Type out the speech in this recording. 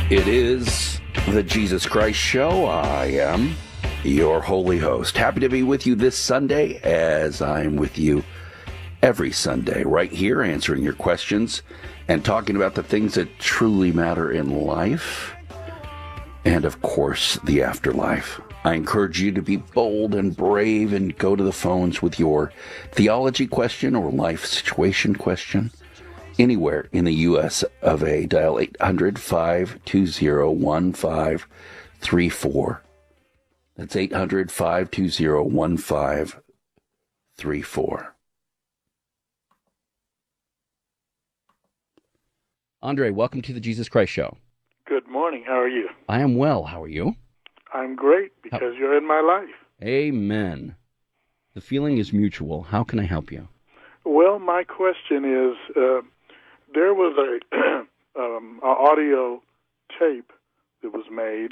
It is the Jesus Christ Show. I am your holy host. Happy to be with you this Sunday, as I'm with you every Sunday, right here, answering your questions and talking about the things that truly matter in life and, of course, the afterlife. I encourage you to be bold and brave and go to the phones with your theology question or life situation question. Anywhere in the U.S. of A, dial 800-520-1534. That's 800-520-1534. Andre, welcome to the Jesus Christ Show. Good morning. How are you? I am well. How are you? I'm great because you're in my life. Amen. The feeling is mutual. How can I help you? Well, my question is, there was a audio tape that was made